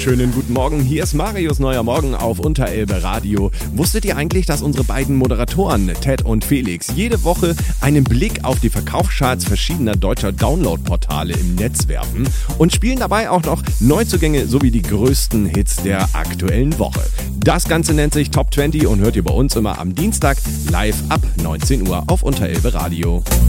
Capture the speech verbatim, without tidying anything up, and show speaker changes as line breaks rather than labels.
Schönen guten Morgen, hier ist Marius Neuer Morgen auf Unterelbe Radio. Wusstet ihr eigentlich, dass unsere beiden Moderatoren, Ted und Felix, jede Woche einen Blick auf die Verkaufscharts verschiedener deutscher Downloadportale im Netz werfen und spielen dabei auch noch Neuzugänge sowie die größten Hits der aktuellen Woche? Das Ganze nennt sich Top zwanzig und hört ihr bei uns immer am Dienstag live ab neunzehn Uhr auf Unterelbe Radio.